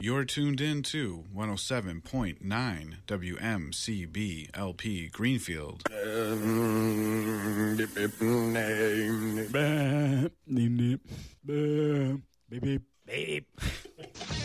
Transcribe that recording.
You're tuned in to 107.9 WMCB LP Greenfield. Beep.